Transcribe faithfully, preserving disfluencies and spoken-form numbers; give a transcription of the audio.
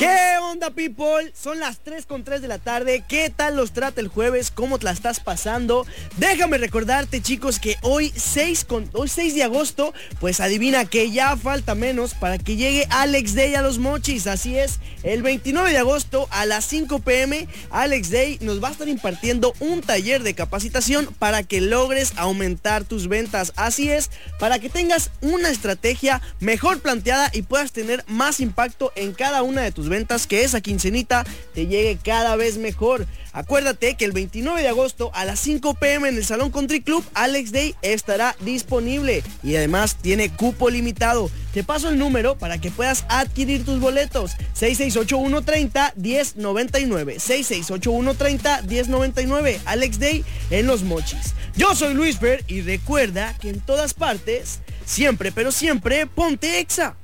¿Qué onda, people? Son las tres con tres de la tarde. ¿Qué tal los trata el jueves? ¿Cómo te la estás pasando? Déjame recordarte, chicos, que hoy seis, con, hoy seis de agosto, pues adivina que ya falta menos para que llegue Alex Day a Los Mochis. Así es, el veintinueve de agosto a las cinco pe eme, Alex Day nos va a estar impartiendo un taller de capacitación para que logres aumentar tus ventas. Así es, para que tengas una estrategia mejor planteada y puedas tener más impacto en cada una de tus ventas, que esa quincenita te llegue cada vez mejor. Acuérdate que el veintinueve de agosto a las cinco pe eme en el Salón Country Club, Alex Day estará disponible y además tiene cupo limitado. Te paso el número para que puedas adquirir tus boletos: seis seis ocho uno treinta diez noventa y nueve, seis seis ocho uno treinta diez noventa y nueve. Alex Day en Los Mochis. Yo soy Luis Fer y recuerda que en todas partes, siempre pero siempre, ponte Exa.